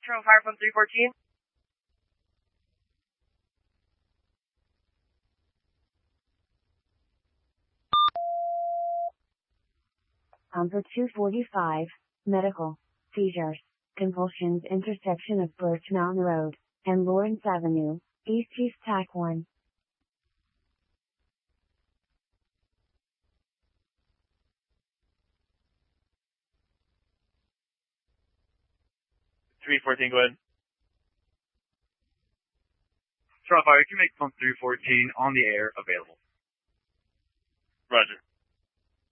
Control fire from 314. For 245, medical, seizures, convulsions intersection of Birch Mountain Road and Lawrence Avenue, East Chief TAC 1. Three 14, go ahead. Control fire, you can make phone 314 on the air available. Roger.